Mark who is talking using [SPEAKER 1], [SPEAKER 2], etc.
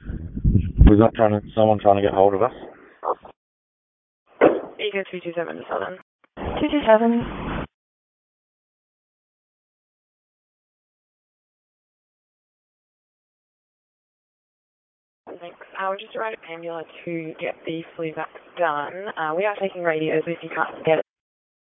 [SPEAKER 1] We've got someone trying to get hold of us.
[SPEAKER 2] Eco 227 to Southern. 227. Thanks. We're just arrived at Pambula to get the flu vax done. We are taking radios, but if you can't get